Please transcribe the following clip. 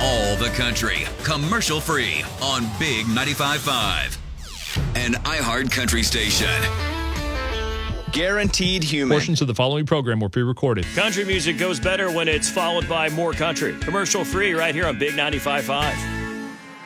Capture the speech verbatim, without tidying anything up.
all the country, commercial free on Big ninety-five point five. An iHeart Country station. Guaranteed human. Portions of the following program were pre-recorded. Country music goes better when it's followed by more country. Commercial free right here on Big ninety-five point five.